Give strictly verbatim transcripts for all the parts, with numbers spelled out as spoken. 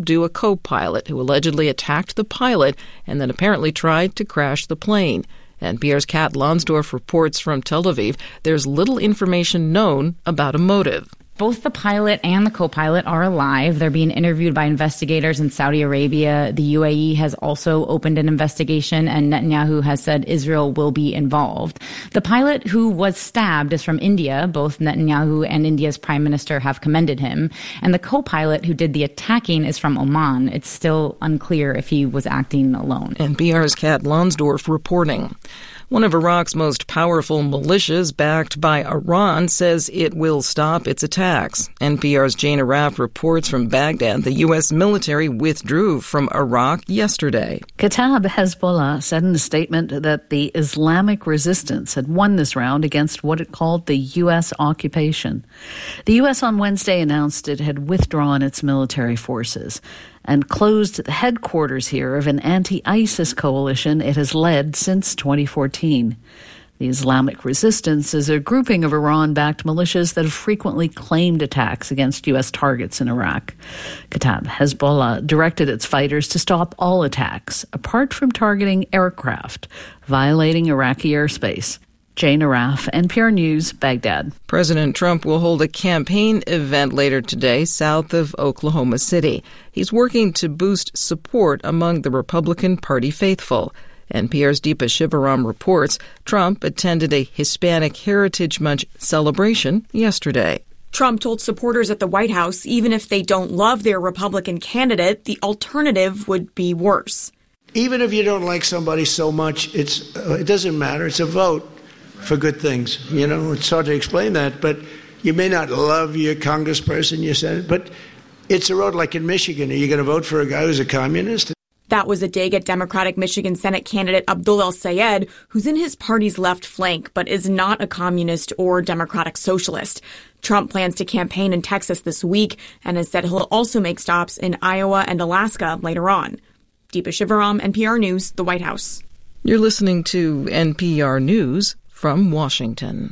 subdue a co-pilot who allegedly attacked the pilot and then apparently tried to crash the plane. N P R's Kat Lonsdorf reports from Tel Aviv there's little information known about a motive. Both the pilot and the co-pilot are alive. They're being interviewed by investigators in Saudi Arabia. The U A E has also opened an investigation, and Netanyahu has said Israel will be involved. The pilot who was stabbed is from India. Both Netanyahu and India's prime minister have commended him. And the co-pilot who did the attacking is from Oman. It's still unclear if he was acting alone. N P R's Kat Lonsdorf reporting. One of Iraq's most powerful militias, backed by Iran, says it will stop its attacks. N P R's Jane Arraf reports from Baghdad the U S military withdrew from Iraq yesterday. Kataib Hezbollah said in a statement that the Islamic resistance had won this round against what it called the U S occupation. The U S on Wednesday announced it had withdrawn its military forces and closed the headquarters here of an anti-ISIS coalition it has led since twenty fourteen. The Islamic Resistance is a grouping of Iran-backed militias that have frequently claimed attacks against U S targets in Iraq. Kataib Hezbollah directed its fighters to stop all attacks, apart from targeting aircraft, violating Iraqi airspace. Jane Arraf, N P R News, Baghdad. President Trump will hold a campaign event later today south of Oklahoma City. He's working to boost support among the Republican Party faithful. N P R's Deepa Shivaram reports Trump attended a Hispanic Heritage Month celebration yesterday. Trump told supporters at the White House even if they don't love their Republican candidate, the alternative would be worse. Even if you don't like somebody so much, it's uh, it doesn't matter. It's a vote for good things. You know, it's hard to explain that, but you may not love your congressperson, your senator, but it's a road like in Michigan. Are you going to vote for a guy who's a communist? That was a dig at Democratic Michigan Senate candidate Abdul El-Sayed, who's in his party's left flank, but is not a communist or democratic socialist. Trump plans to campaign in Texas this week and has said he'll also make stops in Iowa and Alaska later on. Deepa Shivaram, N P R News, the White House. You're listening to N P R News from Washington.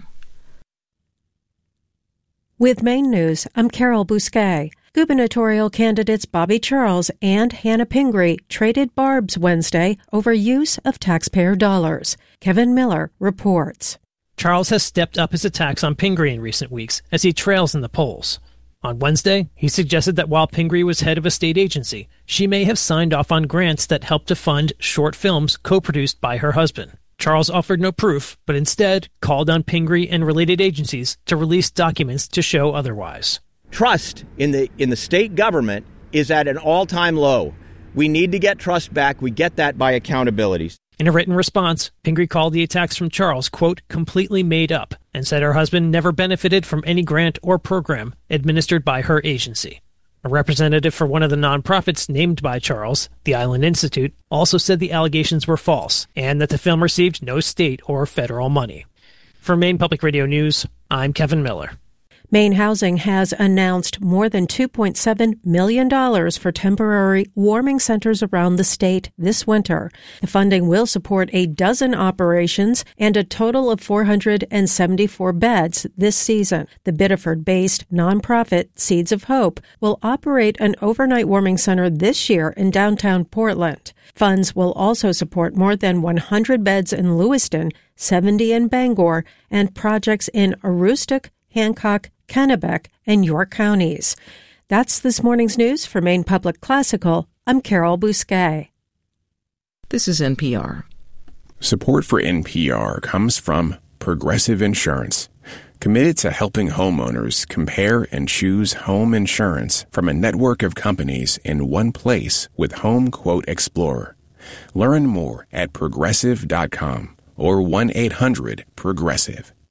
With Maine News, I'm Carol Bousquet. Gubernatorial candidates Bobby Charles and Hannah Pingree traded barbs Wednesday over use of taxpayer dollars. Kevin Miller reports. Charles has stepped up his attacks on Pingree in recent weeks as he trails in the polls. On Wednesday, he suggested that while Pingree was head of a state agency, she may have signed off on grants that helped to fund short films co-produced by her husband. Charles offered no proof, but instead called on Pingree and related agencies to release documents to show otherwise. Trust in the in the state government is at an all-time low. We need to get trust back. We get that by accountability. In a written response, Pingree called the attacks from Charles, quote, completely made up, and said her husband never benefited from any grant or program administered by her agency. A representative for one of the nonprofits named by Charles, the Island Institute, also said the allegations were false and that the film received no state or federal money. For Maine Public Radio News, I'm Kevin Miller. Maine Housing has announced more than two point seven million dollars for temporary warming centers around the state this winter. The funding will support a dozen operations and a total of four hundred seventy-four beds this season. The Biddeford-based nonprofit Seeds of Hope will operate an overnight warming center this year in downtown Portland. Funds will also support more than one hundred beds in Lewiston, seventy in Bangor, and projects in Aroostook, Hancock, Kennebec, and York counties. That's this morning's news for Maine Public Classical. I'm Carol Bousquet. This is N P R. Support for N P R comes from Progressive Insurance, committed to helping homeowners compare and choose home insurance from a network of companies in one place with Home Quote Explorer. Learn more at progressive dot com or one eight hundred progressive.